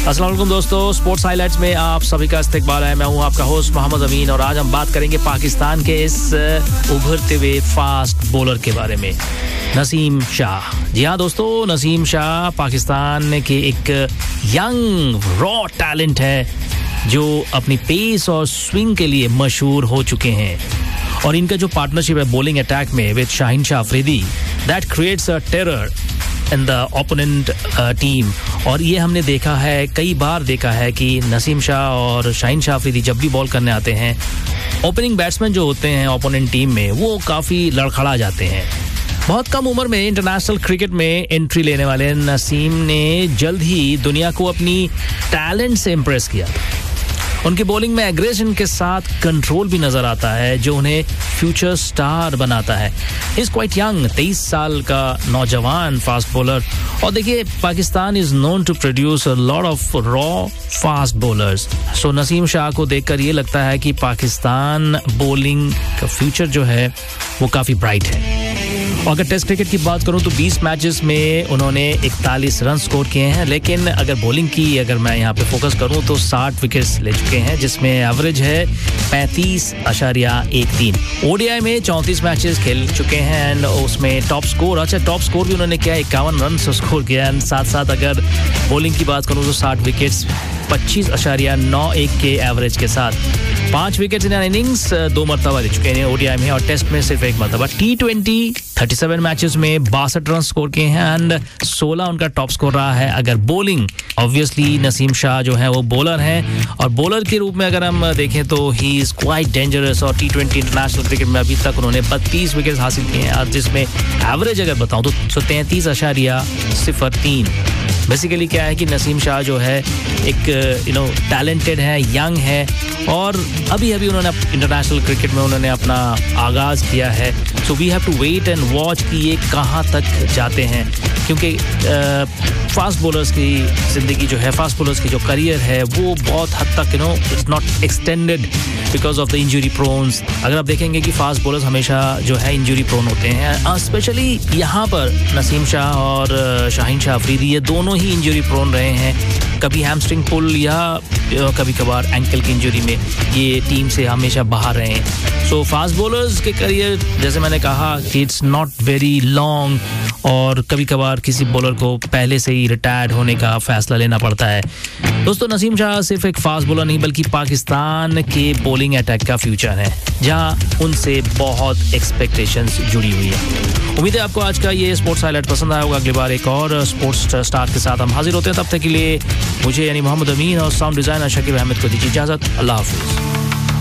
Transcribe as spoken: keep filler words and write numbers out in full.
अस्सलाम वालेकुम दोस्तों, स्पोर्ट्स हाइलाइट्स में आप सभी का इस्तकबाल है। मैं हूं आपका होस्ट मोहम्मद अमीन और आज हम बात करेंगे पाकिस्तान के इस उभरते हुए फास्ट बॉलर के बारे में, नसीम शाह। जी हाँ दोस्तों, नसीम शाह पाकिस्तान के एक यंग रॉ टैलेंट है जो अपनी पेस और स्विंग के लिए मशहूर हो चुके हैं और इनका जो पार्टनरशिप है बॉलिंग अटैक में with Shaheen Shah Afridi, that creates a terror in the opponent team. और ये हमने देखा है, कई बार देखा है कि नसीम शाह और शाहीन शाह अफरीदी जब भी बॉल करने आते हैं, ओपनिंग बैट्समैन जो होते हैं ओपोनेंट टीम में वो काफ़ी लड़खड़ा जाते हैं। बहुत कम उम्र में इंटरनेशनल क्रिकेट में एंट्री लेने वाले नसीम ने जल्द ही दुनिया को अपनी टैलेंट से इम्प्रेस किया। उनकी बॉलिंग में एग्रेशन के साथ कंट्रोल भी नजर आता है जो उन्हें फ्यूचर स्टार बनाता है। इज क्वाइट यंग, तेईस साल का नौजवान फास्ट बॉलर। और देखिए, Pakistan is known to produce a lot of raw fast bowlers. सो नसीम शाह को देखकर ये लगता है कि पाकिस्तान बॉलिंग का फ्यूचर जो है वो काफी ब्राइट है। और अगर टेस्ट क्रिकेट की बात करूं तो बीस मैचेस में उन्होंने इकतालीस रन स्कोर किए हैं, लेकिन अगर बॉलिंग की अगर मैं यहाँ पे फोकस करूं तो साठ विकेट्स ले चुके हैं जिसमें एवरेज है पैंतीस अशारिया एक तीन। ओडीआई में चौंतीस मैचेस खेल चुके हैं एंड उसमें टॉप स्कोर, अच्छा टॉप स्कोर भी उन्होंने किया, इक्यावन रन स्कोर किया। एंड साथ साथ अगर बॉलिंग की बात करूं तो साठ विकेट्स पच्चीस अशारिया नौ एक के एवरेज के साथ, पांच विकेट इन इनिंग्स दो मरतबा ले चुके हैं ओडीआई में और टेस्ट में सिर्फ एक मरतबा। टी ट्वेंटी सैंतीस मैचेस में बासठ रन स्कोर किए हैं एंड सोलह उनका टॉप स्कोर रहा है। अगर बॉलिंग, ऑब्वियसली नसीम शाह जो है वो बॉलर हैं और बॉलर के रूप में अगर हम देखें तो ही इज क्वाइट डेंजरस। और टी ट्वेंटी इंटरनेशनल क्रिकेट में अभी तक उन्होंने बत्तीस विकेट हासिल किए हैं और जिसमें एवरेज अगर बताऊं तो तैंतीस अशारिया सिफर तीन। बेसिकली क्या है कि नसीम शाह जो है एक यू नो टैलेंटेड है, यंग है और अभी अभी उन्होंने इंटरनेशनल क्रिकेट में उन्होंने अपना आगाज़ किया है। So we have to wait and watch कि ये कहाँ तक जाते हैं, क्योंकि फास्ट बॉलर्स की ज़िंदगी जो है, फास्ट बॉलर्स की जो करियर है वो बहुत हद तक you know it's not extended because of the injury prawns. अगर आप देखेंगे कि फास्ट बॉलर्स हमेशा जो है इंजरी प्रोन होते हैं, स्पेशली यहाँ पर नसीम शाह और शाहीन शाह अफरीदी ये दोनों ही इंजरी प्रोन रहे हैं। कभी हैमस्ट्रिंग पुल या कभी कभार एंकल की इंजरी में ये टीम से हमेशा बाहर रहे हैं। सो फास्ट बॉलर्स के करियर, जैसे मैंने कहा कि इट्स नॉट वेरी लॉन्ग और कभी कभार किसी बॉलर को पहले से ही रिटायर्ड होने का फैसला लेना पड़ता है। दोस्तों, नसीम शाह सिर्फ एक फास्ट बॉलर नहीं बल्कि पाकिस्तान के बॉलिंग अटैक का फ्यूचर है जहां उनसे बहुत एक्सपेक्टेशंस जुड़ी हुई है। उम्मीद है आपको आज का ये स्पोर्ट्स हाईलाइट पसंद आया होगा। अगली बार एक और स्पोर्ट्स स्टार के साथ हम हाजिर होते हैं। तब तक के लिए मुझे यानी मोहम्मद अमीन और साउंड डिजाइनर शकीब अहमद को दीजिए इजाजत। अल्लाह हाफिज।